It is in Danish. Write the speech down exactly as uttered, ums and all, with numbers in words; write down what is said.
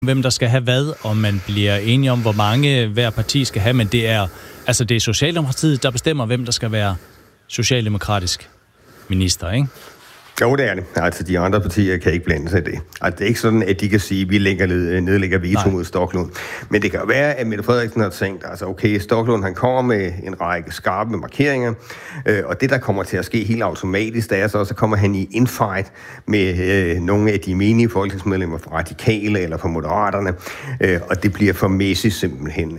hvem der skal have hvad, og man bliver enige om, hvor mange hver parti skal have, men det er, altså det er Socialdemokratiet, der bestemmer, hvem der skal være socialdemokratisk minister, ikke? Jo, det er det. Altså, de andre partier kan ikke blande sig i det. Altså, det er ikke sådan, at de kan sige, at vi lægger ned, nedlægger veto Nej. mod Stoklund. Men det kan jo være, at Mette Frederiksen har tænkt, altså okay, Stoklund han kommer med en række skarpe markeringer, øh, og det, der kommer til at ske helt automatisk, det er så, så kommer han i infight med øh, nogle af de menige folketingsmedlemmer fra Radikale eller fra Moderaterne, øh, og det bliver for mæssigt simpelthen.